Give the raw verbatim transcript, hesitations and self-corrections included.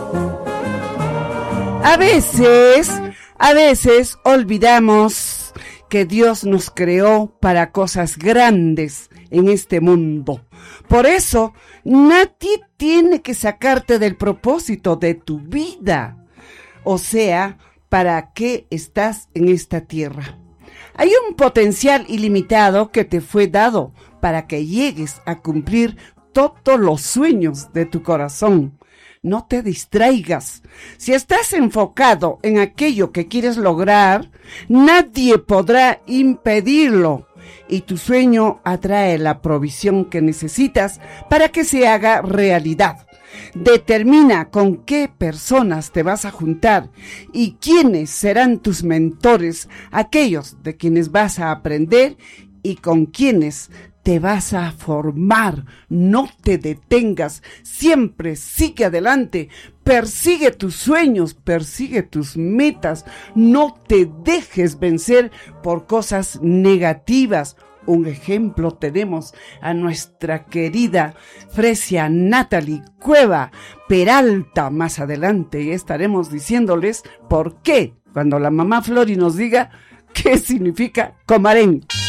A veces, a veces olvidamos que Dios nos creó para cosas grandes en este mundo. Por eso, nadie tiene que sacarte del propósito de tu vida. O sea, ¿para qué estás en esta tierra? Hay un potencial ilimitado que te fue dado para que llegues a cumplir todos los sueños de tu corazón. No te distraigas. Si estás enfocado en aquello que quieres lograr, nadie podrá impedirlo. Y tu sueño atrae la provisión que necesitas para que se haga realidad. Determina con qué personas te vas a juntar y quiénes serán tus mentores, aquellos de quienes vas a aprender y con quienes te vas a formar. No te detengas, siempre sigue adelante, persigue tus sueños, persigue tus metas, no te dejes vencer por cosas negativas. Un ejemplo tenemos a nuestra querida Fresia Natalie Cueva Peralta. Más adelante estaremos diciéndoles por qué, cuando la mamá Flori nos diga qué significa Comarén.